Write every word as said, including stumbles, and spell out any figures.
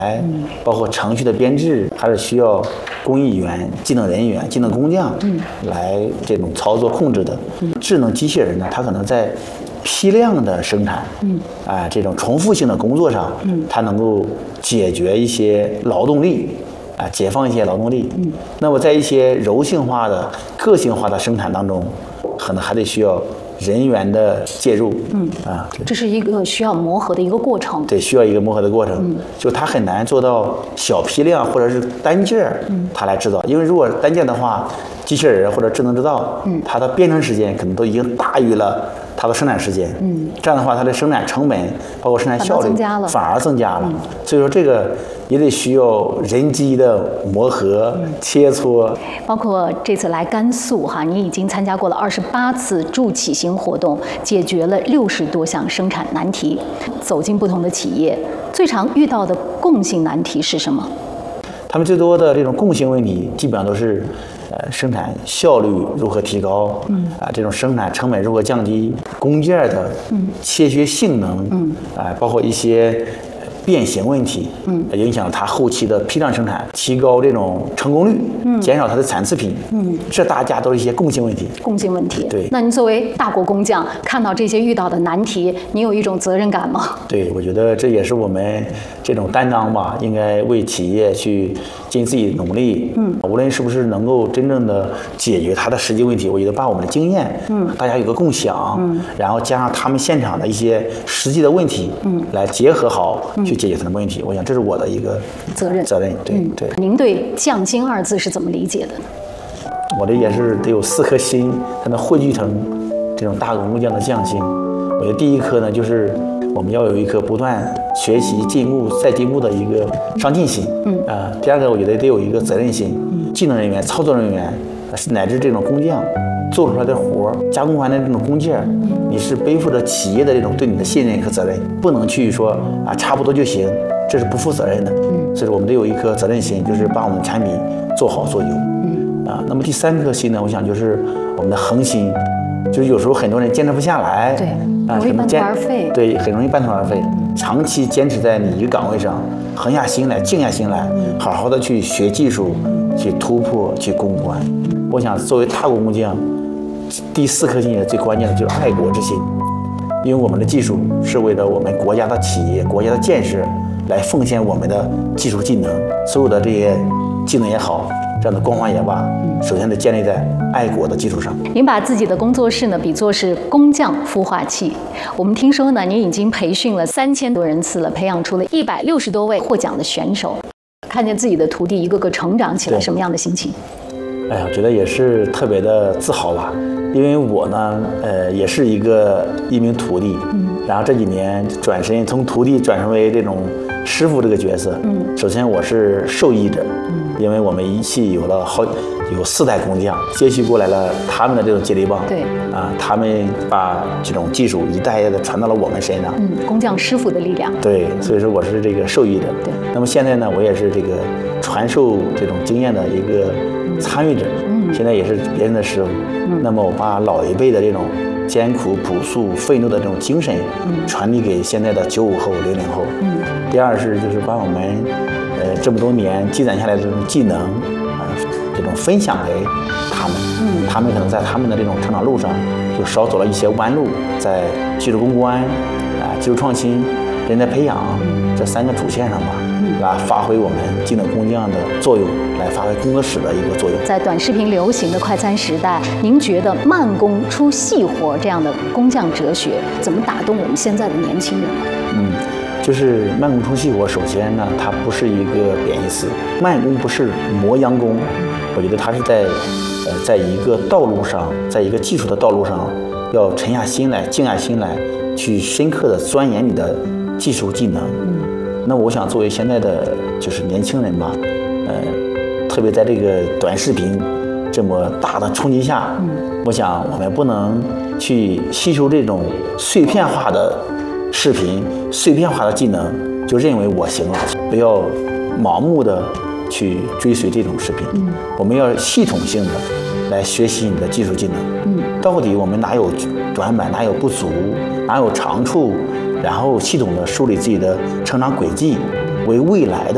嗯，包括程序的编制，还是需要工艺员、技能人员、技能工匠来这种操作控制的。嗯、智能机器人呢，它可能在批量的生产，嗯，啊、呃，这种重复性的工作上，嗯，它能够解决一些劳动力，啊、呃，解放一些劳动力。嗯，那么在一些柔性化的、个性化的生产当中，可能还得需要人员的介入，嗯啊， 这是一个需要磨合的一个过程。 对，需要一个磨合的过程。嗯，就它很难做到小批量或者是单件，嗯，它来制造。因为如果单件的话，机器人或者智能制造，嗯，它的编程时间可能都已经大于了它的生产时间。嗯，这样的话，它的生产成本包括生产效率反而增加了。嗯，所以说这个也得需要人机的磨合、嗯、切磋。 包括这次来甘肃哈，你已经参加过了二十八次助起行活动，解决了六十多项生产难题。走进不同的企业，最常遇到的共性难题是什么？ 他们最多的这种共性问题，基本上都是，呃，生产效率如何提高，嗯，啊，这种生产成本如何降低，工件的切削性能，嗯，啊，包括一些变形问题，嗯，影响它后期的批量生产，提高这种成功率，嗯，减少它的残次品，嗯，这大家都是一些共性问题。 共性问题， 对。 那您作为大国工匠，看到这些遇到的难题，你有一种责任感吗？ 对，我觉得这也是我们这种担当吧，应该为企业去尽自己努力，嗯，无论是不是能够真正的解决它的实际问题，我觉得把我们的经验，嗯，大家有个共享，嗯，然后加上他们现场的一些实际的问题，嗯，来结合好，嗯，去解决它的问题。我想这是我的一个责任， 责任，对、嗯、对。 您对匠心二字是怎么理解的呢？ 我这也是得有四颗心，才能汇聚成这种大工匠的匠心。我觉得第一颗呢，就是我们要有一颗不断学习、进步、再进步的一个上进心。嗯啊、呃，第二个，我觉得得有一个责任心。嗯，技能人员、操作人员，乃至这种工匠做出来的活、加工完的这种工件，你是背负着企业的这种对你的信任和责任，不能去说啊差不多就行，这是不负责任的。嗯，所以说我们得有一颗责任心，就是把我们的产品做好做优。嗯啊，那么第三颗心呢，我想就是我们的恒心。就是有时候很多人坚持不下来， 对，啊，容易半途而废， 对，很容易半途而废。长期坚持在你一个岗位上，横下心来，静下心来，好好的去学技术，去突破，去攻关。我想作为大国工匠，第四颗心也最关键的就是爱国之心，因为我们的技术是为了我们国家的企业、国家的建设来奉献我们的技术技能，所有的这些技能也好。这样的光环也罢，首先得建立在爱国的基础上。 您把自己的工作室呢比作是工匠孵化器。我们听说呢，您已经培训了三千多人次了，培养出了一百六十多位获奖的选手。看见自己的徒弟一个个成长起来，什么样的心情？ 哎呀，我觉得也是特别的自豪吧。因为我呢，呃，也是一个一名徒弟，嗯，然后这几年转身从徒弟转成为这种师傅这个角色，嗯，首先我是受益者，嗯，因为我们一系有了好有四代工匠接续过来了他们的这种接力棒， 对， 啊，他们把这种技术一代一代的传到了我们身上， 嗯，工匠师傅的力量， 对，所以说我是这个受益者， 对。 那么现在呢，我也是这个传授这种经验的一个参与者，嗯，现在也是别人的师傅，嗯，那么我把老一辈的这种艰苦朴素愤怒的这种精神，嗯，传递给现在的九五后、零零后，嗯。第二是就是把我们，呃，这么多年积攒下来的这种技能，啊、呃，这种分享给他们，嗯，他们可能在他们的这种成长路上就少走了一些弯路，在技术攻关，啊、呃，技术创新、人才培养这三个主线上吧。来发挥我们技能工匠的作用，来发挥工作室的一个作用。 在短视频流行的快餐时代，您觉得慢工出细活这样的工匠哲学怎么打动我们现在的年轻人呢？ 嗯，就是慢工出细活。首先呢，它不是一个贬义词，慢工不是磨洋工。我觉得它是在呃，在一个道路上，在一个技术的道路上，要沉下心来，静下心来，去深刻的钻研你的技术技能。那我想，作为现在的就是年轻人吧，呃，特别在这个短视频这么大的冲击下，嗯，我想我们不能去吸收这种碎片化的视频、碎片化的技能，就认为我行了，不要盲目的去追随这种视频。嗯，我们要系统性的来学习你的技术技能。嗯，到底我们哪有短板，哪有不足，哪有长处？然后系统的梳理自己的成长轨迹，为未来的